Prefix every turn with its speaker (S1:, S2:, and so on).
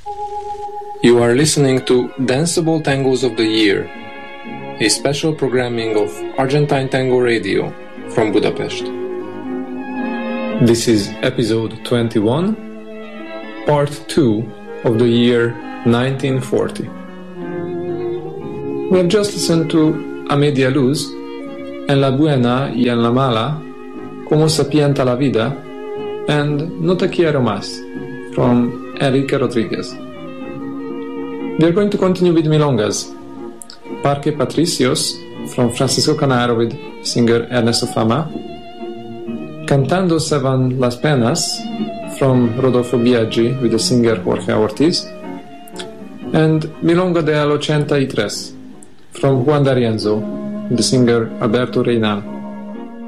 S1: You are listening to Danceable Tangos of the Year, a special programming of Argentine Tango Radio from Budapest. This is episode 21, part 2 of the year 1940. We have just listened to A Media Luz, En la Buena y en la Mala, Como se pianta la vida, and No te quiero más, from Enrique Rodriguez. We are going to continue with milongas. Parque Patricios, from Francisco Canaro with singer Ernesto Fama. Cantando se van las penas, from Rodolfo Biaggi with the singer Jorge Ortiz. And Milonga de al 83, from Juan D'Arienzo with the singer Alberto Reynal.